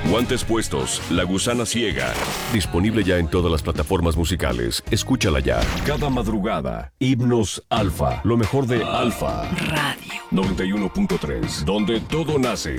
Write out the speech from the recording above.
Guantes puestos, La Gusana Ciega. Disponible ya en todas las plataformas musicales. Escúchala ya. Cada madrugada, Himnos Alfa. Lo mejor de Alfa Radio 91.3, donde todo nace.